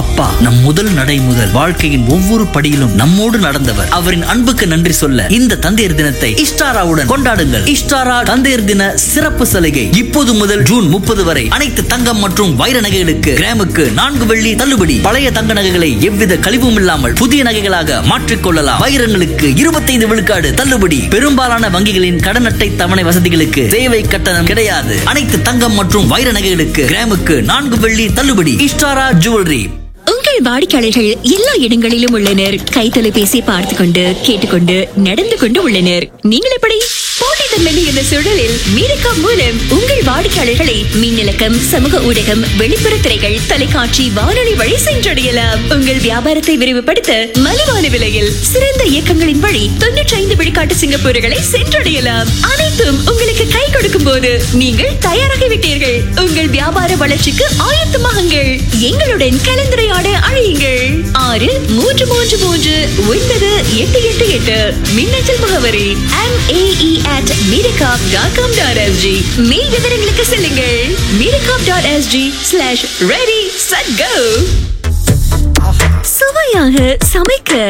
அப்பா நம் முதல் நடை முதல் வாழ்க்கையின் ஒவ்வொரு படியிலும் நம்மோடு நடந்தவர். அவரின் அன்புக்கு நன்றி சொல்ல இந்த தந்தையர் தினத்தை இஷ்டாராவுடன் கொண்டாடுங்கள். இஷ்டாரா தந்தையர் தின சிறப்பு சலுகை இப்போது முதல் ஜூன் 30 வரை அனைத்து தங்கம் மற்றும் வைர நகைகளுக்கு கிராமுக்கு 4 வெள்ளி தள்ளுபடி. பழைய தங்க நகைகளை எவ்வித கழிவும் இல்லாமல் புதிய நகைகளாக மாற்றிக்கொள்ளலாம். வைரங்களுக்கு 25 விழுக்காடு தள்ளுபடி. பெரும்பாலான வங்கிகளின் கடன் அட்டை தவணை வசதிகளுக்கு சேவை கட்டணம் கிடையாது. அனைத்து தங்கம் மற்றும் வைர நகைகளுக்கு கிராமுக்கு 4 வெள்ளி தள்ளுபடி. இஷ்டாரா ஜுவல்லரி. உங்கள் வாடிக்கையாளர்கள் எல்லா இடங்களிலும் உள்ளனர். கைத்தொலைபேசி பார்த்து கொண்டு கேட்டுக்கொண்டு நடந்து கொண்டு உள்ளனர். நீங்கள் எப்படி? போட்டித்தன்மை இந்த சூழலில் மீரக்கா மூலம் உங்கள் வாடிக்கையாளர்களை மின்னலக்கம், சமூக ஊடகம், வெளிப்புற திரைகள், தொலைக்காட்சி, வானொலி வழி சென்றடையலாம். உங்கள் வியாபாரத்தை விரிவுபடுத்த மலிவான விலையில் சிறந்த இயக்கங்களின் வழி 95 விழுக்காட்டு சிங்கப்பூர்களை சென்றடையலாம். அனைத்தும் உங்களுக்கு கை கொடுக்கும் போது நீங்கள் தயாராகிவிட்டீர்கள். உங்கள் வியாபார வளர்ச்சிக்கு ஆயத்தமாகுங்கள். எங்களுடன் கலந்துரையாட அழையுங்கள். 63339888 மின்னஞ்சல் முகவரி MAE@miracop.com.sg. மேல் விவரங்களுக்கு செல்லுங்கள். miracop.sg/ready set go. சுவையாக சமைக்க